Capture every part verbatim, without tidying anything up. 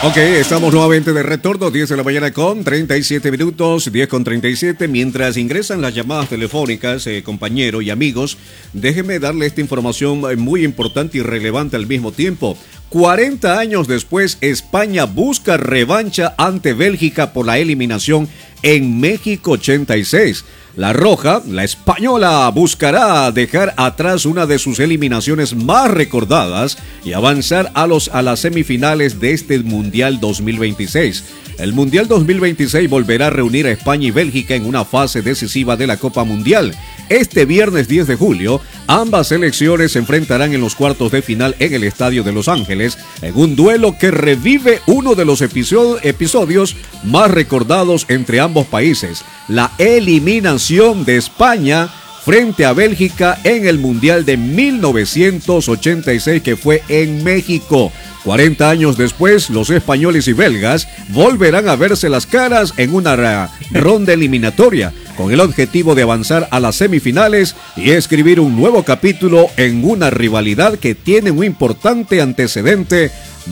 Ok, estamos nuevamente de retorno, diez de la mañana con treinta y siete minutos, diez con treinta y siete. Mientras ingresan las llamadas telefónicas, eh, compañeros y amigos, déjenme darle esta información muy importante y relevante al mismo tiempo. cuarenta años después, España busca revancha ante Bélgica por la eliminación en México ochenta y seis. La Roja, la española, buscará dejar atrás una de sus eliminaciones más recordadas y avanzar a, los, a las semifinales de este Mundial dos mil veintiséis. El Mundial dos mil veintiséis volverá a reunir a España y Bélgica en una fase decisiva de la Copa Mundial. Este viernes diez de julio, ambas selecciones se enfrentarán en los cuartos de final en el Estadio de Los Ángeles, en un duelo que revive uno de los episodios más recordados entre ambos países, la eliminación de España frente a Bélgica en el Mundial de mil novecientos ochenta y seis, que fue en México. cuarenta años después, los españoles y belgas volverán a verse las caras en una ronda eliminatoria, con el objetivo de avanzar a las semifinales y escribir un nuevo capítulo en una rivalidad que tiene un importante antecedente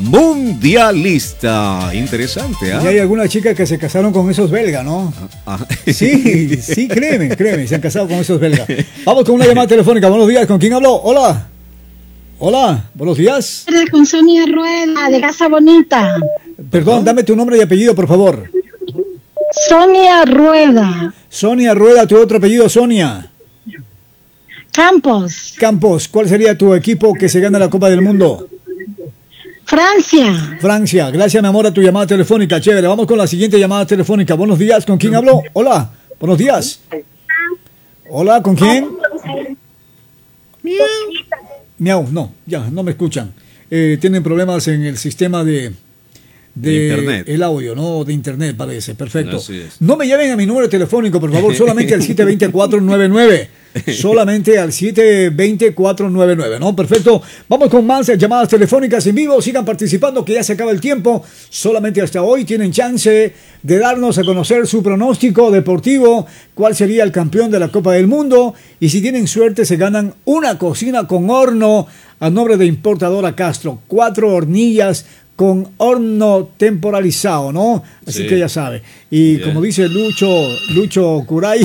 mundialista. Interesante, ¿eh? Y hay algunas chicas que se casaron con esos belgas, ¿no? Ah, ah. Sí, sí, créeme, créeme, se han casado con esos belgas. Vamos con una llamada telefónica. Buenos días, ¿con quién habló? Hola. Hola, buenos días. Con Sonia Rueda, de Casa Bonita. Perdón, dame tu nombre y apellido, por favor. Sonia Rueda. Sonia Rueda, tu otro apellido, Sonia. Campos. Campos, ¿cuál sería tu equipo que se gana la Copa del Mundo? Francia. Francia, gracias mi amor a tu llamada telefónica, chévere. Vamos con la siguiente llamada telefónica. Buenos días, ¿con quién habló? Hola, buenos días. Hola, ¿con quién? Miau. Miau, no, ya, no me escuchan. Eh, tienen problemas en el sistema de... de internet. El audio, ¿no? De internet parece, perfecto. No me llamen a mi número telefónico, por favor, solamente al siete dos cero, cuatro nueve nueve. Solamente al siete dos cero, cuatro nueve nueve, ¿no? Perfecto. Vamos con más llamadas telefónicas en vivo. Sigan participando, que ya se acaba el tiempo. Solamente hasta hoy tienen chance de darnos a conocer su pronóstico deportivo, cuál sería el campeón de la Copa del Mundo, y si tienen suerte se ganan una cocina con horno a nombre de Importadora Castro. Cuatro hornillas con horno temporalizado, ¿no? Así sí, que ya sabe. Y yeah, como dice Lucho, Lucho Curay,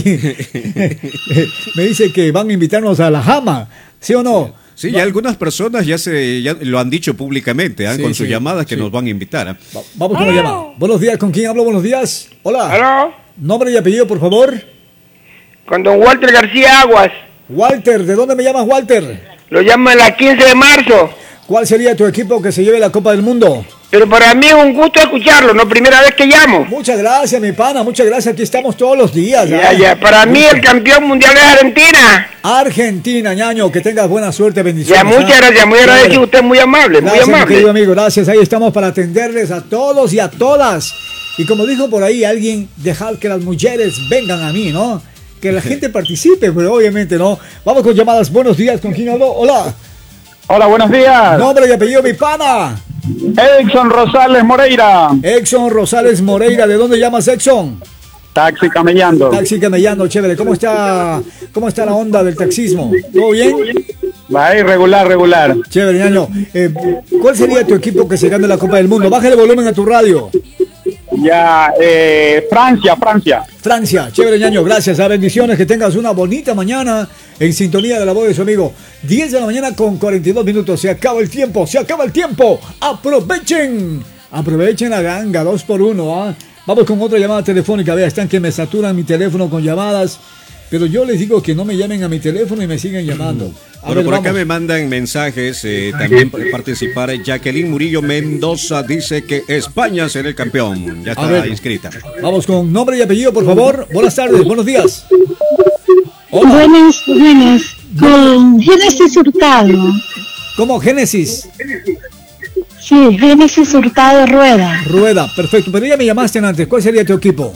me dice que van a invitarnos a la Jama, ¿sí o no? Sí, ya algunas personas ya se ya lo han dicho públicamente, ¿eh? Sí, con sus sí, llamadas que sí, nos van a invitar. ¿eh? Va, vamos con la llamada. Buenos días, ¿con quién hablo? Buenos días. Hola. ¿Aló? Nombre y apellido, por favor. Con don Walter García Aguas. Walter, ¿de dónde me llamas, Walter? Lo llaman la quince de marzo. ¿Cuál sería tu equipo que se lleve la Copa del Mundo? Pero para mí es un gusto escucharlo, no primera vez que llamo. Muchas gracias, mi pana, muchas gracias. Aquí estamos todos los días. Ya, ¿eh? ya. Para mí el campeón mundial es Argentina. Argentina, ñaño, que tengas buena suerte, bendiciones. Ya, muchas ¿eh? gracias, muy agradecido. Usted es muy amable, gracias, muy amable. Mi querido amigo, gracias. Ahí estamos para atenderles a todos y a todas. Y como dijo por ahí alguien, dejar que las mujeres vengan a mí, ¿no? Que la gente participe, pero obviamente no. Vamos con llamadas. Buenos días, ¿con quién habló? Hola. Hola, buenos días. Nombre y apellido, mi pana. Exxon Rosales Moreira. Exxon Rosales Moreira, ¿de dónde llamas, Exxon? Taxi camellando. Taxi camellando, chévere. ¿Cómo está, cómo está la onda del taxismo? ¿Todo bien? Va ahí, regular, regular. Chévere, ñaño. Eh, ¿Cuál sería tu equipo que se gane la Copa del Mundo? Bájale volumen a tu radio. Ya, eh, Francia, Francia. Francia, chévere, ñaño, gracias, a bendiciones, que tengas una bonita mañana en sintonía de la voz de su amigo. diez de la mañana con cuarenta y dos minutos, se acaba el tiempo, se acaba el tiempo, aprovechen, aprovechen la ganga, dos por uno, ¿ah? Vamos con otra llamada telefónica, vea, están que me saturan mi teléfono con llamadas, pero yo les digo que no me llamen a mi teléfono y me siguen llamando. A bueno, ver, por vamos. acá me mandan mensajes, eh, también para participar. Jacqueline Murillo Mendoza dice que España será el campeón. Ya está inscrita. Vamos con nombre y apellido, por favor. Buenas tardes, buenos días. Hola. Buenas, buenas. Con Génesis Hurtado. ¿Cómo? Génesis. Sí, Génesis Hurtado Rueda. Rueda, perfecto. Pero ya me llamaste antes. ¿Cuál sería tu equipo?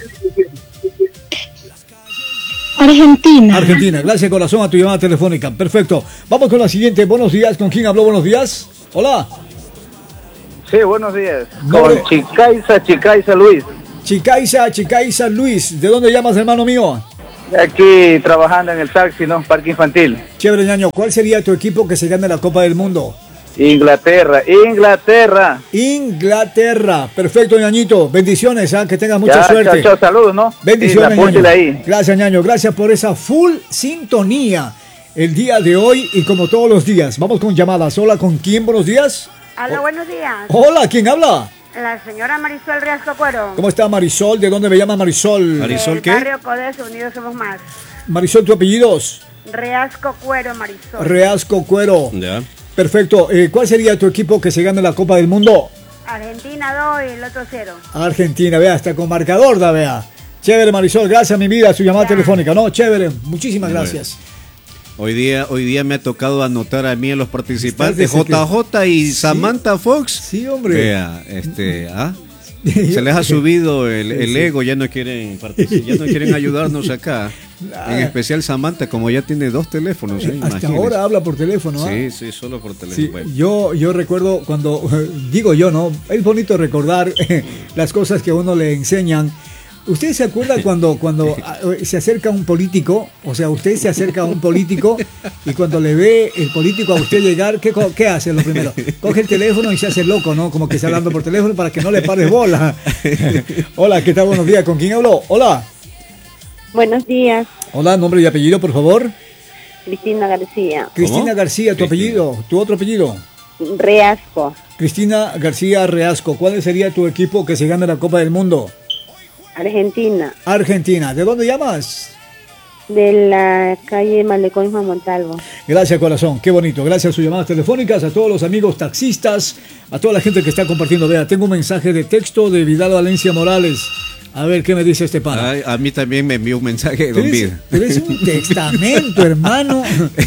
Argentina. Argentina, gracias corazón a tu llamada telefónica. Perfecto. Vamos con la siguiente. Buenos días. ¿Con quién habló? Buenos días. Hola. Sí, buenos días. No, con Chicaiza, Chicaiza Luis. Chicaiza, Chicaiza Luis. ¿De dónde llamas, hermano mío? Aquí trabajando en el taxi, ¿no? Parque infantil. Chévere, ñaño. ¿Cuál sería tu equipo que se gane la Copa del Mundo? Inglaterra, Inglaterra. Inglaterra. Perfecto, ñañito. Bendiciones, ¿ah? Que tengas mucha Ya, suerte. chao, chao, saludos, ¿no? Bendiciones, Sí, ñaño. ahí. Gracias, ñaño. Gracias por esa full sintonía el día de hoy y como todos los días. Vamos con llamadas. Hola, ¿con quién? Buenos días. Hola, buenos días. Hola, ¿quién habla? La señora Marisol Riasco Cuero. ¿Cómo está Marisol? ¿De dónde me llama Marisol? Marisol, Del ¿qué? barrio Codeso, Unidos Somos Más. Marisol, ¿tu apellidos? Riasco Cuero, Marisol. Reasco Cuero. Ya. Perfecto. Eh, ¿Cuál sería tu equipo que se gane la Copa del Mundo? Argentina dos y el otro cero. Argentina, vea, hasta con marcador, da, vea. Chévere, Marisol, gracias, mi vida, su llamada Ya. telefónica. No, chévere, muchísimas Bueno. gracias. Hoy día, hoy día me ha tocado anotar a mí a los participantes, Estás desde J J y Sí. Samantha Fox. Sí, hombre. Vea, este, ¿ah? Se les ha subido el, el Sí. ego, ya no quieren participar, ya no quieren ayudarnos acá. Ah. En especial Samantha, como ya tiene dos teléfonos. ¿eh? Hasta Imagínese. ahora habla por teléfono, ¿ah? Sí, sí, solo por teléfono. Sí, Bueno. yo, yo recuerdo cuando, digo yo, ¿no? Es bonito recordar las cosas que a uno le enseñan. ¿Usted se acuerda cuando, cuando ah, se acerca un político? O sea, usted se acerca a un político y cuando le ve el político a usted llegar, ¿qué, co- qué hace lo primero? Coge el teléfono y se hace loco, ¿no? Como que está hablando por teléfono para que no le pares bola. Hola, ¿qué tal? Buenos días. ¿Con quién hablo? Hola. Buenos días, Hola, nombre y apellido, por favor. Cristina García, Cristina García, tu Cristina. apellido, tu otro apellido. Reasco, Cristina García Reasco, ¿cuál sería tu equipo que se gane la Copa del Mundo? Argentina, Argentina. ¿De dónde llamas? de la calle Malecón Juan Montalvo. Gracias, corazón. Qué bonito. Gracias a sus llamadas telefónicas, a todos los amigos taxistas, a toda la gente que está compartiendo. Vea, tengo un mensaje de texto de Vidal Valencia Morales. A ver, ¿qué me dice este pana? Ay, a mí también me envió un mensaje de Don Pero es, Vida. pero es un testamento, hermano.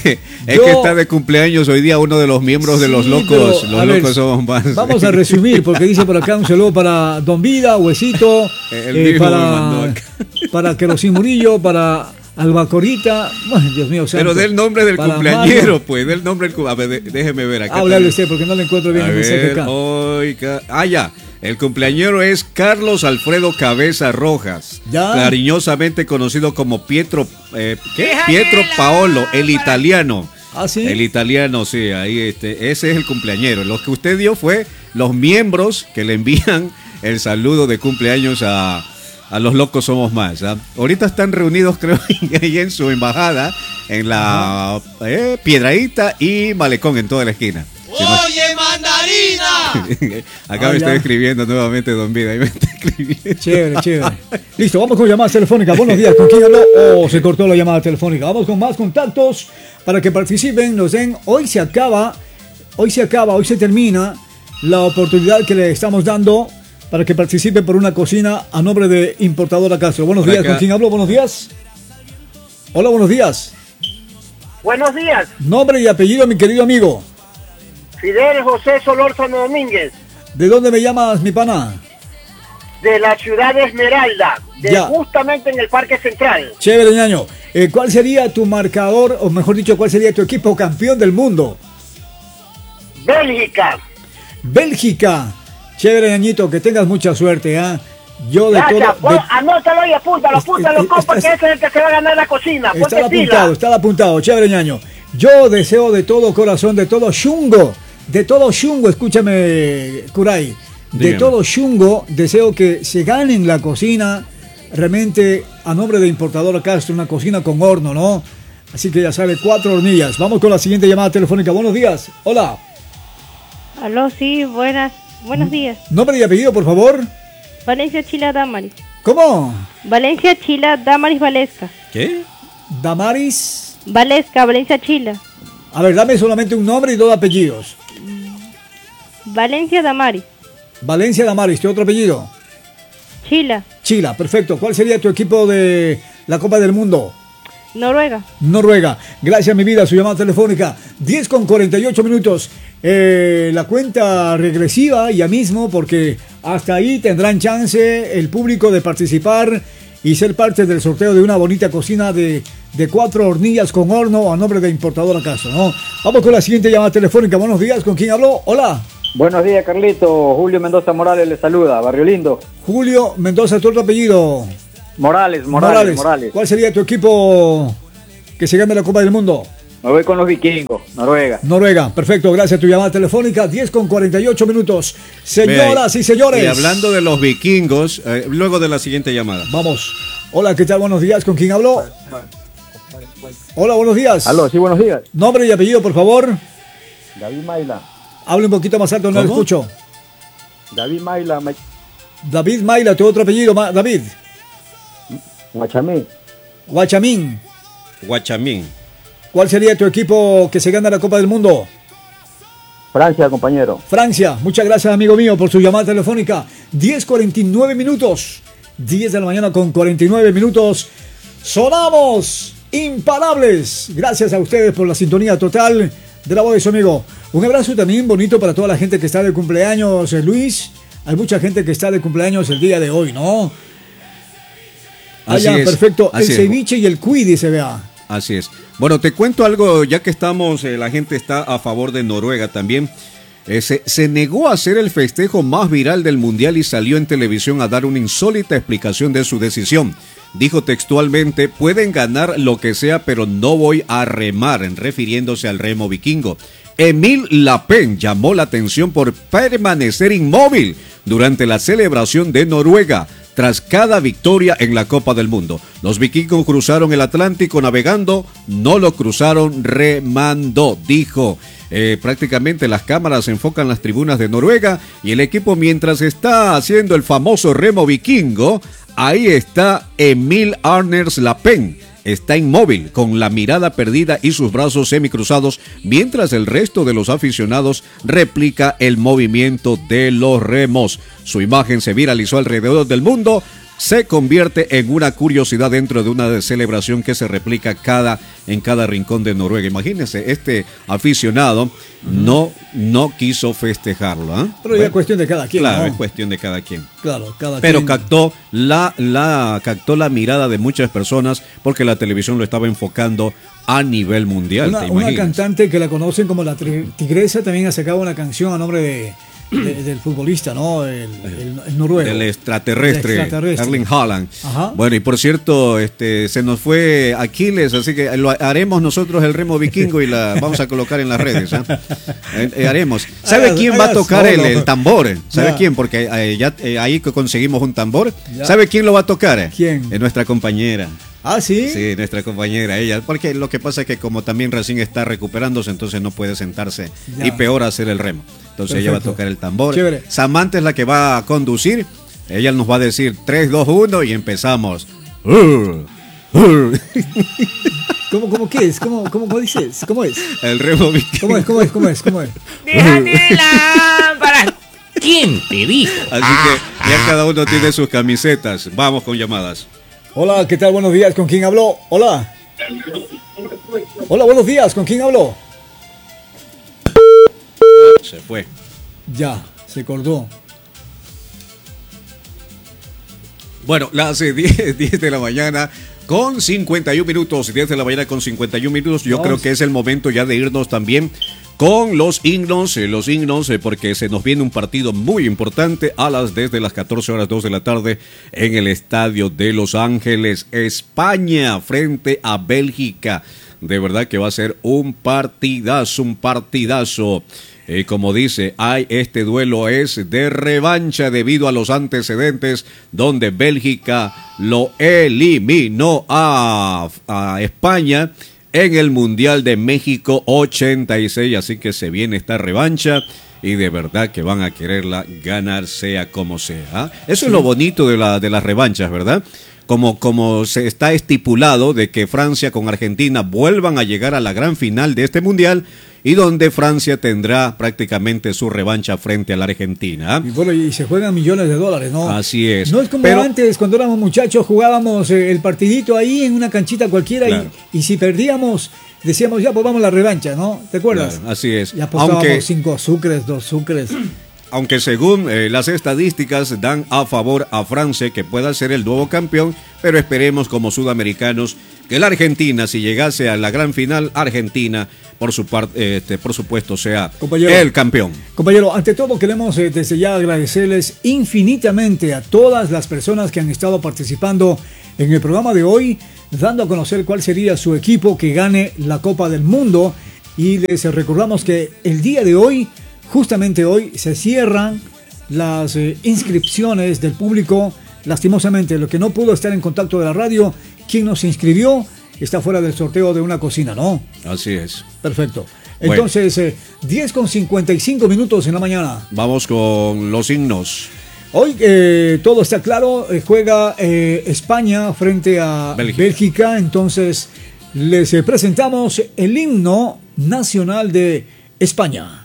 Es Yo- que está de cumpleaños hoy día uno de los miembros de los Sí, locos. pero, Los a ver, locos somos más. Vamos a resumir, porque dice por acá un saludo para Don Vida, Huesito, El eh, mismo me mandó para, acá. para Querosín Murillo, para Albacorita. Ay, Dios mío, santo. Pero del nombre del Para cumpleañero, Marlon. pues, del nombre del cu- A ver, de- déjeme ver acá. Háblale usted, porque no le encuentro bien A el mensaje ver, acá. oiga. Ah, ya. El cumpleañero es Carlos Alfredo Cabeza Rojas, Ya. cariñosamente conocido como Pietro, eh, ¿qué? Pietro Paolo, el italiano. ¿Ah, sí? El italiano, sí, ahí este, ese es el cumpleañero. Lo que usted dio fue los miembros que le envían el saludo de cumpleaños a, a los locos somos más. ¿ah? Ahorita están reunidos, creo, ahí en su embajada, en la eh, Piedradita y Malecón, en toda la esquina. Si no- ¡Oye, mandarina! Acá Ah, me ya. estoy escribiendo nuevamente, Don Vida. Ahí me está escribiendo. Chévere, chévere. Listo, vamos con llamadas telefónicas. Buenos días, ¿con quién habló? Oh, se cortó la llamada telefónica. Vamos con más contactos para que participen, nos den. Hoy se acaba, hoy se acaba, hoy se termina la oportunidad que le estamos dando para que participen por una cocina a nombre de Importadora Castro. Buenos Por días, acá. ¿con quién hablo? Buenos días. Hola, buenos días. Buenos días, Nombre y apellido, mi querido amigo. Fidel José Solórzano Domínguez, ¿De dónde me llamas, mi pana? de la ciudad de Esmeralda, de Ya. justamente en el Parque Central. Chévere, ñaño. Eh, ¿Cuál sería tu marcador, o mejor dicho, cuál sería tu equipo campeón del mundo? Bélgica. Bélgica. Chévere, ñañito, que tengas mucha suerte, ¿ah? Yo de todo... Gracias, de- anótalo y apúntalo, apúntalo, es- compa, es- que ese es el que se va a ganar la cocina. Está Ponte apuntado, pila. está apuntado. Chévere, ñaño. Yo deseo de todo corazón, de todo chungo, de todo chungo, escúchame, Kuray, de Dígame. todo chungo, deseo que se ganen la cocina, realmente a nombre de Importadora Castro, una cocina con horno, ¿no? Así que ya sabe, cuatro hornillas. Vamos con la siguiente llamada telefónica. Buenos días. Hola. Aló, sí, buenas, buenos días. Nombre y apellido, por favor. Valencia Chila Damaris. ¿Cómo? Valencia Chila Damaris Valesca. ¿Qué? Damaris. Valesca, Valencia Chila. A ver, dame solamente un nombre y dos apellidos. Valencia Damaris. Valencia Damaris, ¿tu otro apellido? Chila. Chila, perfecto. ¿Cuál sería tu equipo de la Copa del Mundo? Noruega. Noruega. Gracias, mi vida, su llamada telefónica. diez con cuarenta y ocho minutos. Eh, la cuenta regresiva ya mismo, porque hasta ahí tendrán chance el público de participar y ser parte del sorteo de una bonita cocina de, de cuatro hornillas con horno a nombre de Importadora Castro, ¿no? Vamos con la siguiente llamada telefónica. Buenos días, ¿con quién habló? Hola. Buenos días, Carlito. Julio Mendoza Morales le saluda. Barrio Lindo. Julio Mendoza, tu otro apellido. Morales, Morales, Morales. ¿Cuál sería tu equipo que se gane la Copa del Mundo? Me voy con los vikingos, Noruega. Noruega, perfecto, gracias a tu llamada telefónica, diez con cuarenta y ocho minutos. Señoras y señores. Y hablando de los vikingos, eh, luego de la siguiente llamada. Vamos. Hola, ¿qué tal? Buenos días, ¿con quién habló? Hola, buenos días. Aló, sí, buenos días. Nombre y apellido, por favor. David Maila. Hable un poquito más alto, no lo escucho. David Maila. Ma... David Maila, tu otro apellido, Ma David. Guachamín. Guachamín. Guachamín. ¿Cuál sería tu equipo que se gana la Copa del Mundo? Francia, compañero. Francia. Muchas gracias, amigo mío, por su llamada telefónica. diez cuarenta y nueve minutos. diez de la mañana con cuarenta y nueve minutos. Sonamos imparables. Gracias a ustedes por la sintonía total de la voz de su amigo. Un abrazo también bonito para toda la gente que está de cumpleaños, eh, Luis. Hay mucha gente que está de cumpleaños el día de hoy, ¿no? Así Allá, es, perfecto. así el es. ceviche y el cuy, se vea. Así es. Bueno, te cuento algo, ya que estamos, eh, la gente está a favor de Noruega también. Eh, se, se negó a hacer el festejo más viral del Mundial y salió en televisión a dar una insólita explicación de su decisión. Dijo textualmente, pueden ganar lo que sea, pero no voy a remar, refiriéndose al remo vikingo. Emil Lapen llamó la atención por permanecer inmóvil durante la celebración de Noruega tras cada victoria en la Copa del Mundo. Los vikingos cruzaron el Atlántico navegando, no lo cruzaron remando, dijo. Eh, prácticamente las cámaras enfocan las tribunas de Noruega y el equipo, mientras está haciendo el famoso remo vikingo, ahí está Emil Arners Lapen. Está inmóvil, con la mirada perdida y sus brazos semicruzados, mientras el resto de los aficionados replica el movimiento de los remos. Su imagen se viralizó alrededor del mundo, se convierte en una curiosidad dentro de una celebración que se replica cada, en cada rincón de Noruega. Imagínense, este aficionado no, no quiso festejarlo. ¿eh? Pero ya es cuestión de cada quien. Claro, ¿no? es cuestión de cada quien. Claro, cada Pero quien. captó la, la, captó la mirada de muchas personas porque la televisión lo estaba enfocando a nivel mundial. Una, ¿te una imaginas? cantante que la conocen como la tri- Tigresa también ha sacado una canción a nombre de, de- del futbolista, ¿no? El, el, el noruego. El extraterrestre, El extraterrestre. Erling Haaland. Ajá. Bueno, y por cierto, este se nos fue Aquiles, así que lo haremos nosotros el remo vikingo y la vamos a colocar en las redes. ¿eh? Eh, eh, haremos. ¿Sabe Hagas- quién va a hagas tocar el, solo. el tambor? ¿Sabe Ya. quién? Porque eh, ya eh, ahí que conseguimos un tambor. Ya. ¿Sabe quién lo va a tocar? ¿Quién? Es nuestra compañera. Ah, ¿sí? Sí, nuestra compañera, ella. Porque lo que pasa es que como también recién está recuperándose, entonces no puede sentarse Ya. y peor hacer el remo. Entonces ella va a Perfecto. tocar el tambor. Chévere. Samantha es la que va a conducir. Ella nos va a decir tres, dos, uno y empezamos. ¿Cómo, cómo qué es? ¿Cómo, cómo, cómo dices? ¿Cómo es? El remo vikingo. ¿Cómo es? ¿Cómo es? ¿Cómo es? ¿Cómo es? Déjame lámpara. ¿Quién te dijo? Así que ya cada uno tiene sus camisetas. Vamos con llamadas. Hola, ¿qué tal? Buenos días, ¿con quién habló? Hola. Hola, buenos días, ¿con quién habló? Se fue. Ya, se cortó. Bueno, las eh, diez, diez de la mañana con cincuenta y un minutos. diez de la mañana con cincuenta y un minutos. Yo Vamos. creo que es el momento ya de irnos también con los himnos, eh, los himnos, eh, porque se nos viene un partido muy importante a las desde las catorce horas dos de la tarde en el estadio de Los Ángeles, España, frente a Bélgica. De verdad que va a ser un partidazo, un partidazo. Eh, como dice, hay, este duelo es de revancha debido a los antecedentes donde Bélgica lo eliminó a, a España en el Mundial de México ochenta y seis, así que se viene esta revancha y de verdad que van a quererla ganar sea como sea. ¿Ah? Eso es lo bonito de, la, de las revanchas, ¿verdad? Como, como se está estipulado de que Francia con Argentina vuelvan a llegar a la gran final de este Mundial y donde Francia tendrá prácticamente su revancha frente a la Argentina. Y bueno, y se juegan millones de dólares, ¿no? Así es. No es como Pero- antes, cuando éramos muchachos, jugábamos eh, el partidito ahí en una canchita cualquiera Claro. y, y si perdíamos, decíamos, ya, pues vamos a la revancha, ¿no? ¿Te acuerdas? Claro, así es. Ya apostábamos Aunque, cinco sucres, dos sucres. aunque según eh, las estadísticas dan a favor a Francia que pueda ser el nuevo campeón, pero esperemos como sudamericanos que la Argentina, si llegase a la gran final, Argentina, por su parte, este, por supuesto, sea Compañero, el campeón. Compañero, ante todo queremos eh, desde ya agradecerles infinitamente a todas las personas que han estado participando en el programa de hoy, dando a conocer cuál sería su equipo que gane la Copa del Mundo. Y les recordamos que el día de hoy, justamente hoy, se cierran las eh, inscripciones del público. Lastimosamente, lo que no pudo estar en contacto de la radio, quien nos inscribió está fuera del sorteo de una cocina, ¿no? Así es. Perfecto. Entonces, bueno. eh, diez con cincuenta y cinco minutos en la mañana. Vamos con los himnos. Hoy eh, todo está claro, eh, juega eh, España frente a Bélgica. Bélgica. Entonces, les eh, presentamos el himno nacional de España.